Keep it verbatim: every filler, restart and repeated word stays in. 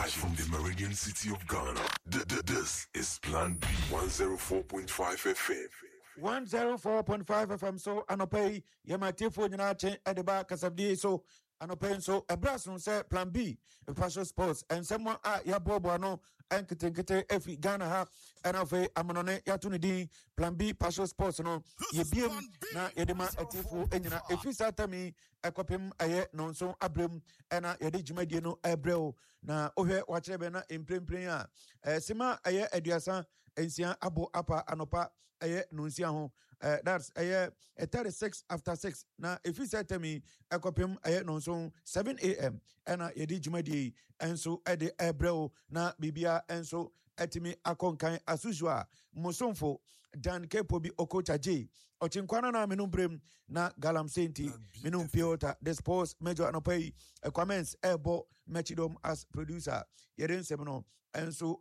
Live from the Meridian City of Ghana. This is Plan B one oh four point five F M. one oh four point five F M. So, anopay, yamatifo nyinache edeba kasabdi. So, anopay so a brass no say Plan B, Passion Sports, and someone at Yabobo no and kete efi Ghana ha and of a amonone yatunidi Plan B Passion Sports no yebiem na yedema atifu enyina efi satami ekopim aye nonso abrem ena yede dwumadie no ebreo na ohwe wachebe na emprempren a eh, sima aye aduasa ensia abo apa anopa aye nonsia ho uh, that's aye thirty-six after six na efi satami ekopim aye nonso seven a.m. ena yede dwumadie enso ede ebreo na bibia enso etimi akonkan asusua musonfo Dan Kepo bi Okocha J ochinkwana na menumbrem na Galam Senti menum Piota the sports major anopai comments ebo mechidom as producer yeden semno enso